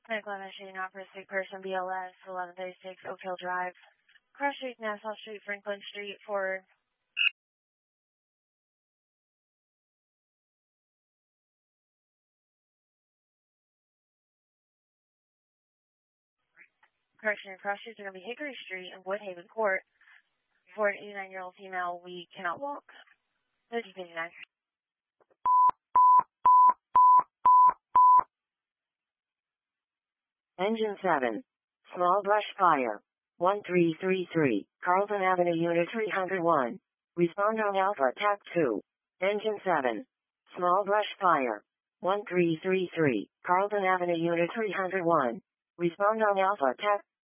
Nicola Machine, Opera Sick Person, BLS, 1136 Oak Hill Drive. Cross Street, Nassau Street, Franklin Street, forward. Correction, cross streets are going to be Hickory Street and Woodhaven Court. For an 89-year-old female, we cannot walk. 1359. Engine 7. Small brush fire. 1333, Carlton Avenue, Unit 301. Respond on Alpha TAC 2. Engine 7. Small brush fire. 1333, Carlton Avenue, Unit 301. Respond on Alpha TAC